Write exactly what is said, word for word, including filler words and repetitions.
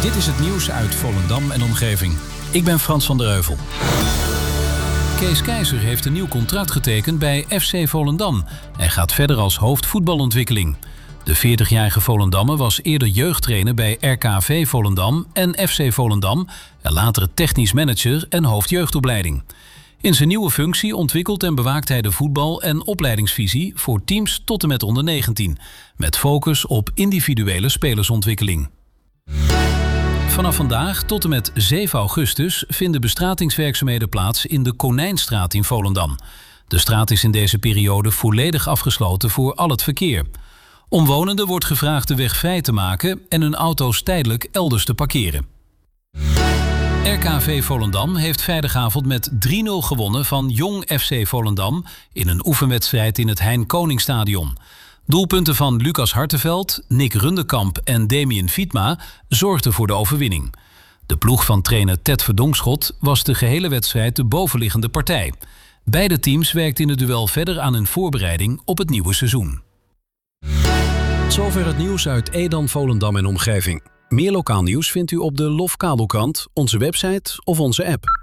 Dit is het nieuws uit Volendam en omgeving. Ik ben Frans van der Heuvel. Kees Keizer heeft een nieuw contract getekend bij F C Volendam en gaat verder als hoofdvoetbalontwikkeling. De veertigjarige Volendammer was eerder jeugdtrainer bij R K V Volendam en F C Volendam en later technisch manager en hoofdjeugdopleiding. In zijn nieuwe functie ontwikkelt en bewaakt hij de voetbal- en opleidingsvisie voor teams tot en met onder negentien, met focus op individuele spelersontwikkeling. Vanaf vandaag tot en met zeven augustus vinden bestratingswerkzaamheden plaats in de Konijnstraat in Volendam. De straat is in deze periode volledig afgesloten voor al het verkeer. Omwonenden wordt gevraagd de weg vrij te maken en hun auto's tijdelijk elders te parkeren. R K V Volendam heeft vrijdagavond met drie nul gewonnen van Jong F C Volendam in een oefenwedstrijd in het Hein Koningsstadion. Doelpunten van Lucas Hartenveld, Nick Rundekamp en Damien Vietma zorgden voor de overwinning. De ploeg van trainer Ted Verdonkschot was de gehele wedstrijd de bovenliggende partij. Beide teams werkten in het duel verder aan hun voorbereiding op het nieuwe seizoen. Zover het nieuws uit Edam, Volendam en omgeving. Meer lokaal nieuws vindt u op de Lof Kabelkrant, onze website of onze app.